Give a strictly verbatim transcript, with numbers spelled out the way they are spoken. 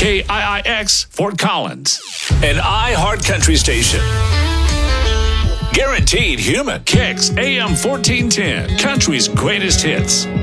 K I I X, Fort Collins. An iHeart Country station. Guaranteed human. Kicks A M fourteen ten, country's greatest hits.